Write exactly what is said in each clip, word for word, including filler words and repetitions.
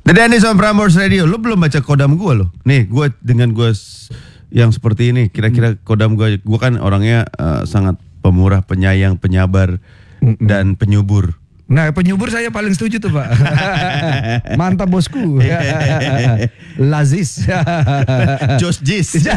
The Dennis on Prambors Radio. Lu belum baca kodam gue lo. Nih gue dengan gue s- yang seperti ini. Kira-kira kodam gue. Gue kan orangnya uh, sangat pemurah, penyayang, penyabar, Mm-mm. dan penyubur. Nah, penyubur saya paling setuju tuh, Pak. Mantap bosku. Lazis. Josh Jis.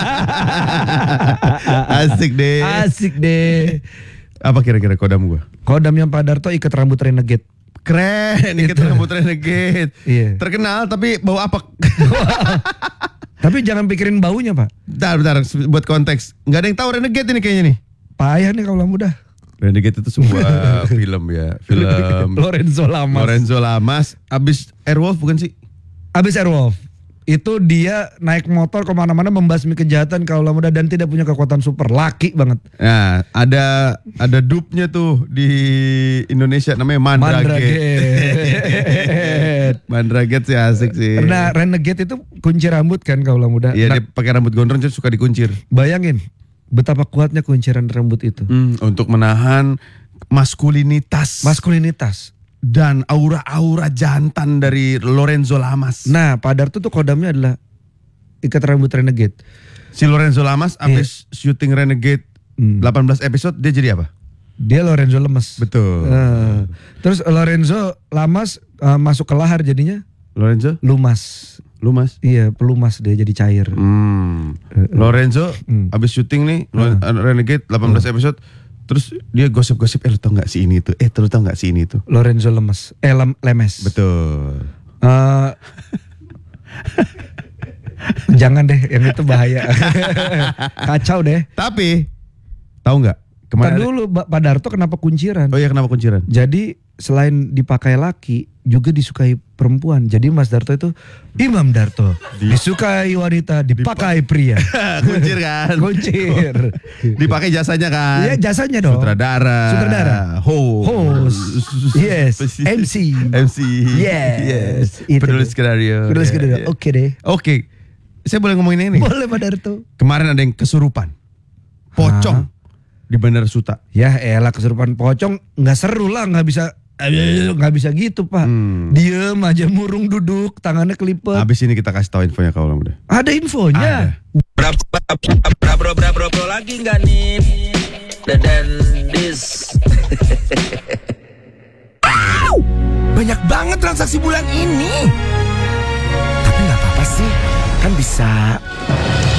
Asik deh. Asik deh. Apa kira-kira kodam gue? Kodamnya Pak Darto ikat rambut renegade. Keren. Ini kita rambut renegade. Iya. Terkenal tapi bau apek. Tapi jangan pikirin baunya, Pak. Bentar, bentar. Buat konteks. Nggak ada yang tahu renegade ini kayaknya nih. Payah nih kalau muda. Renegade itu sebuah film ya. Film Lorenzo Lamas. Lorenzo Lamas. Abis Airwolf bukan sih? Abis Airwolf. Itu dia naik motor kemana-mana membasmi kejahatan kaula muda dan tidak punya kekuatan super. Laki banget. Nah, ada ada dupnya tuh di Indonesia namanya Mandragate. Mandragate. Mandragate sih asik sih. Karena Renegade itu kunci rambut kan kaula muda. Iya, Nah, dia pakai rambut gondrong terus suka dikuncir. bayangin betapa kuatnya kunciran rambut itu. Hmm, untuk menahan maskulinitas Maskulinitas. dan aura-aura jantan dari Lorenzo Lamas. Nah, Pak Darto tuh kodamnya adalah ikat rambut Renegade. Si Lorenzo Lamas habis syuting Renegade Hmm. delapan belas episode dia jadi apa? Dia Lorenzo lemes. Betul. Eh, terus Lorenzo Lamas eh, masuk ke lahar jadinya Lorenzo, lumas. Lumas. Iya, pelumas dia jadi cair. Hmm. Lorenzo Hmm. habis syuting nih Lo- Renegade delapan belas episode, terus dia gosip-gosip, eh lu tau gak si ini tuh, eh lu tau gak si ini tuh. Lorenzo lemes, eh lem- lemes. Betul. Eh, jangan deh, yang itu bahaya. Kacau deh. Tapi tahu nggak Ntar kemarin? ada- dulu Ba- Pak Darto kenapa kunciran? Oh iya, kenapa kunciran? Jadi selain dipakai laki juga disukai perempuan. Jadi Mas Darto itu Imam Darto disukai wanita, dipakai pria. Kuncir kan? Kuncir. Dipakai jasanya kan? Iya, jasanya dong. Sutradara. Sutradara. Host. Host. Yes. M C. M C. Yes. Itu Penulis deh. skenario. Penulis Ya, skenario. ya. Oke deh. Oke. Saya boleh ngomongin ini? Boleh Pak Darto. Kemarin ada yang kesurupan. Pocong di Bandara Suta. Ya elah, kesurupan pocong nggak seru lah, nggak bisa nggak bisa gitu Pak. Hmm. Diem aja murung duduk, tangannya kelipet. Habis ini kita kasih tahu infonya kalau muda. Ada infonya. Bra bra bro bra bro bro lagi nggak nih? Dan this. Banyak banget transaksi bulan ini. Tapi nggak apa-apa sih, kan bisa